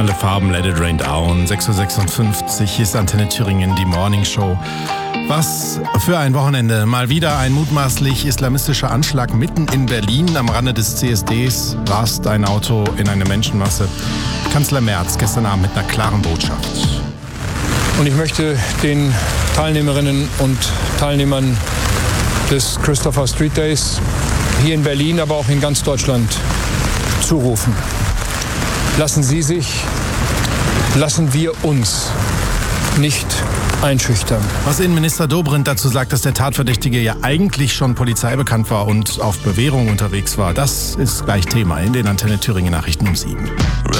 Alle Farben, Let It Rain Down, 6.56 Uhr, hier ist Antenne Thüringen, die Morning Show. Was für ein Wochenende. Mal wieder ein mutmaßlich islamistischer Anschlag mitten in Berlin. Am Rande des CSDs rast ein Auto in eine Menschenmasse. Kanzler Merz gestern Abend mit einer klaren Botschaft. Und ich möchte den Teilnehmerinnen und Teilnehmern des Christopher Street Days hier in Berlin, aber auch in ganz Deutschland zurufen. Lassen wir uns nicht einschüchtern. Was Innenminister Dobrindt dazu sagt, dass der Tatverdächtige ja eigentlich schon polizeibekannt war und auf Bewährung unterwegs war, das ist gleich Thema in den Antenne Thüringen Nachrichten um 7.